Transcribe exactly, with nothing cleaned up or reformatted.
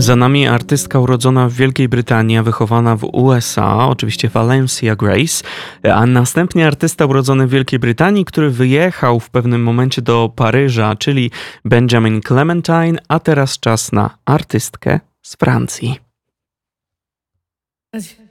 Za nami artystka urodzona w Wielkiej Brytanii, a wychowana w U S A, oczywiście Valencia Grace, a następnie artysta urodzony w Wielkiej Brytanii, który wyjechał w pewnym momencie do Paryża, czyli Benjamin Clementine, a teraz czas na artystkę z Francji.